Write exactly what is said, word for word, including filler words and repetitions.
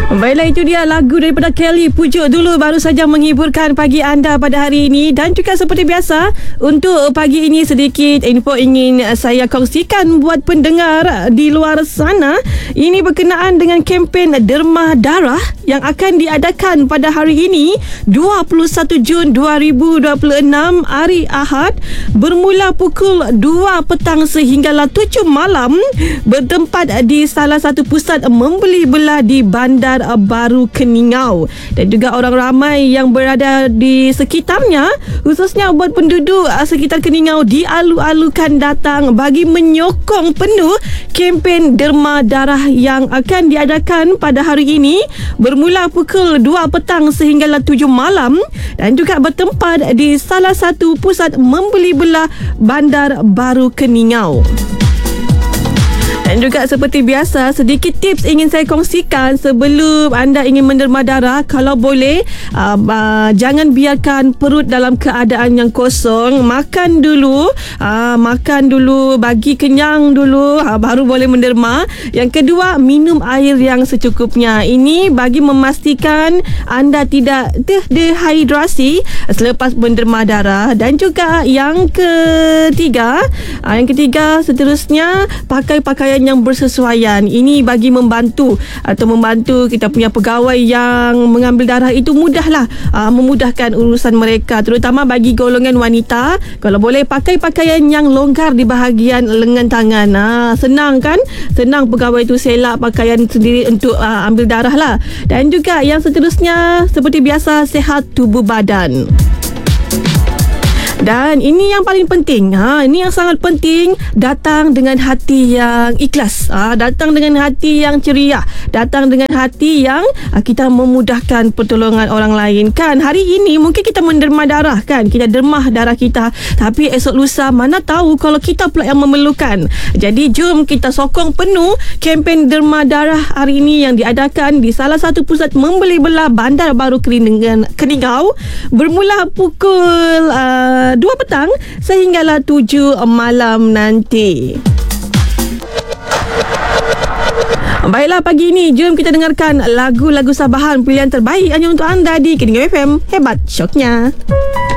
Baiklah, itu dia lagu daripada Kelly Pujuk dulu baru saja menghiburkan pagi anda pada hari ini. Dan juga seperti biasa, untuk pagi ini sedikit info ingin saya kongsikan buat pendengar di luar sana. Ini berkenaan dengan kempen derma darah yang akan diadakan pada hari ini dua puluh satu Jun dua ribu dua puluh enam, hari Ahad, bermula pukul dua petang sehinggalah tujuh malam, bertempat di salah satu pusat membeli belah di Bandar Baru Keningau. Dan juga orang ramai yang berada di sekitarnya, khususnya buat penduduk sekitar Keningau, dialu-alukan datang bagi menyokong penuh kempen derma darah yang akan diadakan pada hari ini, bermula pukul dua petang sehinggalah tujuh malam, dan juga bertempat di salah satu pusat membeli belah Bandar Baru Keningau. Dan juga seperti biasa, sedikit tips ingin saya kongsikan sebelum anda ingin menderma darah. Kalau boleh, uh, uh, jangan biarkan perut dalam keadaan yang kosong. Makan dulu, uh, makan dulu, bagi kenyang dulu, uh, baru boleh menderma. Yang kedua, minum air yang secukupnya. Ini bagi memastikan anda tidak dehidrasi selepas menderma darah. Dan juga yang ketiga, uh, yang ketiga seterusnya, pakai pakaian yang bersesuaian. Ini bagi membantu atau membantu kita punya pegawai yang mengambil darah itu mudahlah aa, memudahkan urusan mereka, terutama bagi golongan wanita. Kalau boleh, pakai pakaian yang longgar di bahagian lengan tangan. Aa, senang kan? Senang pegawai itu selak pakaian sendiri untuk aa, ambil darah lah. Dan juga yang seterusnya, seperti biasa, sihat tubuh badan. Dan ini yang paling penting, ha, ini yang sangat penting, datang dengan hati yang ikhlas, ha, datang dengan hati yang ceria, datang dengan hati yang ha, kita memudahkan pertolongan orang lain. Kan hari ini mungkin kita menderma darah, kan, kita dermah darah kita, tapi esok lusa mana tahu kalau kita pula yang memerlukan. Jadi jom kita sokong penuh kempen derma darah hari ini yang diadakan di salah satu pusat membeli belah Bandar Baru Keningau, bermula pukul uh, dua petang sehinggalah tujuh malam nanti. Baiklah, pagi ini jom kita dengarkan lagu-lagu Sabahan pilihan terbaik hanya untuk anda di Keningau F M. Hebat syoknya.